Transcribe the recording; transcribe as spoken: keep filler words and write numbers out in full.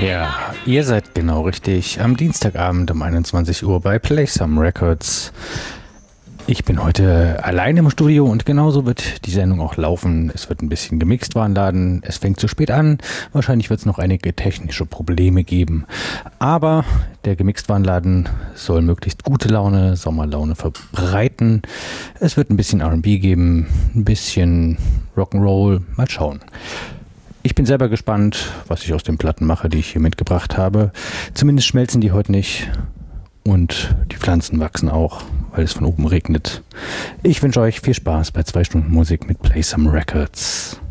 Ja, ihr seid genau richtig. Am Dienstagabend um einundzwanzig Uhr bei Play Some Records. Ich bin heute allein im Studio und genauso wird die Sendung auch laufen. Es wird ein bisschen gemixt Warenladen. Es fängt zu spät an. Wahrscheinlich wird es noch einige technische Probleme geben. Aber der gemixt Warenladen soll möglichst gute Laune, Sommerlaune verbreiten. Es wird ein bisschen R and B geben, ein bisschen Rock'n'Roll. Mal schauen. Ich bin selber gespannt, was ich aus den Platten mache, die ich hier mitgebracht habe. Zumindest schmelzen die heute nicht. Und die Pflanzen wachsen auch, weil es von oben regnet. Ich wünsche euch viel Spaß bei zwei Stunden Musik mit Play Some Records.